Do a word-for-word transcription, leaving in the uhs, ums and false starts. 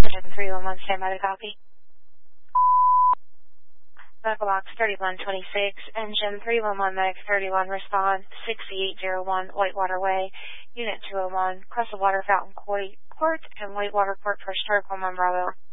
Gym three one one, stand by the copy. Medical box thirty-one twenty-six, Engine three one one, Medic thirty-one, respond, sixty-eight oh one, Whitewater Way, Unit two oh one, across the water fountain court and Whitewater Court for stroke one one Bravo.